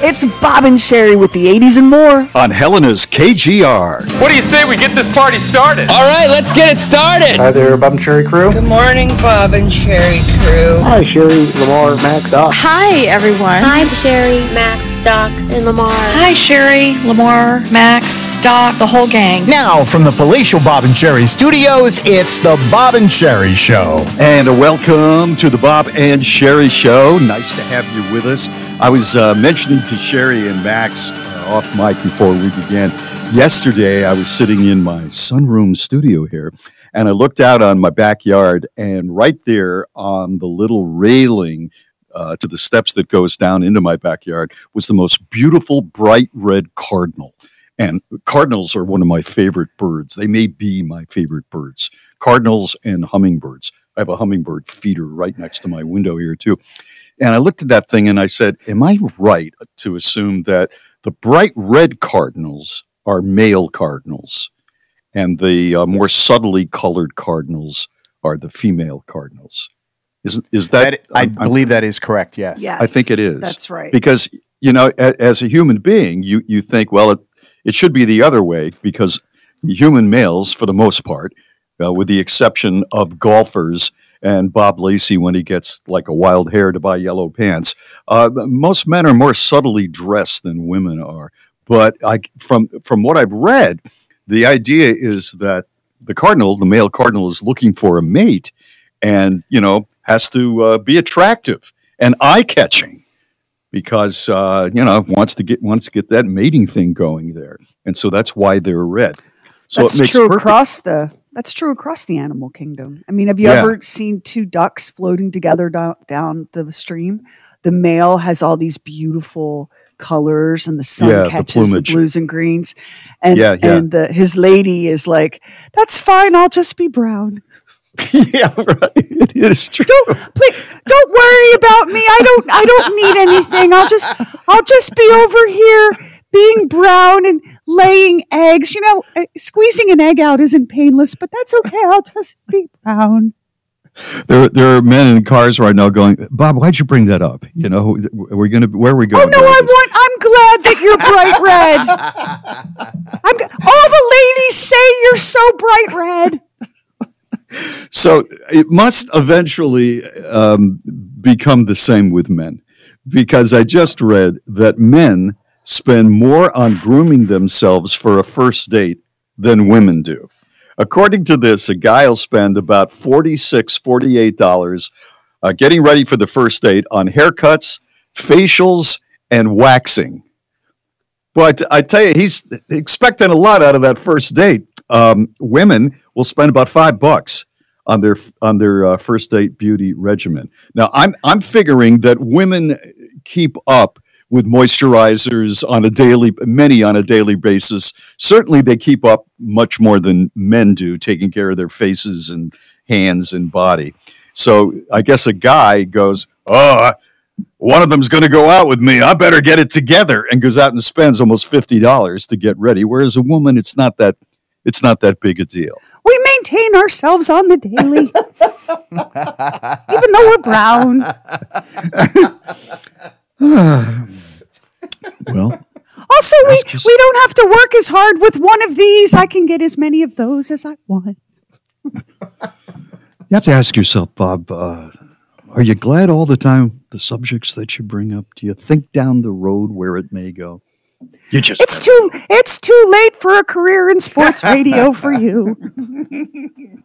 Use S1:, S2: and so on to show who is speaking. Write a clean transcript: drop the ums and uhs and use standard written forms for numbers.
S1: It's Bob and Sherry with the 80s and more
S2: on Helena's KGR.
S3: What do you say we get this party started?
S4: All right, let's get it started.
S5: Hi there, Bob and Sherry crew.
S6: Good morning, Bob and Sherry crew.
S5: Hi, Sherry, Lamar, Max, Doc.
S7: Hi, everyone.
S8: Hi, Sherry, Max, Doc, and Lamar.
S7: Hi, Sherry, Lamar, Max, Doc, the whole gang.
S9: Now, from the palatial Bob and Sherry studios, it's the Bob and Sherry Show.
S2: And welcome to the Bob and Sherry Show. Nice to have you with us. I was mentioning to Sherry and Max off mic before we began. Yesterday, I was sitting in my sunroom studio here, and I looked out on my backyard, and right there on the little railing to the steps that goes down into my backyard was the most beautiful bright red cardinal. And cardinals are one of my favorite birds. They may be my favorite birds. Cardinals and hummingbirds. I have a hummingbird feeder right next to my window here, too. And I looked at that thing and I said, am I right to assume that the bright red cardinals are male cardinals and the more subtly colored cardinals are the female cardinals? Is that
S9: I believe that is correct, yes.
S1: Yes,
S2: I think it is.
S1: That's right.
S2: Because, you know, as a human being, you think, well, it should be the other way because human males, for the most part, with the exception of golfers and Bob Lacey when he gets like a wild hair to buy yellow pants. Most men are more subtly dressed than women are. But from what I've read, the idea is that the male cardinal is looking for a mate and, you know, has to be attractive and eye-catching because, wants to get that mating thing going there. And so that's why they're red. So
S1: that's
S2: it makes
S1: true
S2: perfect.
S1: That's true across the animal kingdom. I mean, have you ever seen two ducks floating together down the stream? The male has all these beautiful colors, and the sun catches the blues and greens. And his lady is like, "That's fine. I'll just be brown."
S2: Yeah, right. It is true.
S1: Don't worry about me. I don't need anything. I'll just be over here being brown and laying eggs. You know, squeezing an egg out isn't painless, but that's okay. I'll just be brown.
S2: There are men in cars right now going, Bob, why'd you bring that up? You know, where are we going?
S1: Oh no, I'm glad that you're bright red. All the ladies say you're so bright red.
S2: So it must eventually become the same with men, because I just read that men spend more on grooming themselves for a first date than women do. According to this, a guy will spend about $48 getting ready for the first date on haircuts, facials, and waxing. But I tell you, he's expecting a lot out of that first date. Women will spend about $5 on their first date beauty regimen. Now, I'm figuring that women keep up with moisturizers many on a daily basis. Certainly they keep up much more than men do, taking care of their faces and hands and body. So I guess a guy goes, one of them's going to go out with me. I better get it together, and goes out and spends almost $50 to get ready. Whereas a woman, it's not that big a deal.
S1: We maintain ourselves on the daily, even though we're brown.
S2: Well,
S1: also, we don't have to work as hard with one of these. I can get as many of those as I want.
S2: You have to ask yourself, Bob, are you glad all the time the subjects that you bring up? Do you think down the road where it may go?
S1: It's too late for a career in sports radio for you.